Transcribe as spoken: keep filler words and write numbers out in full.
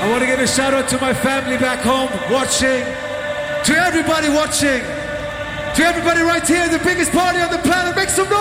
I want to give a shout out to my family back home watching, to everybody watching, to everybody right here, the biggest party on the planet. Make some noise!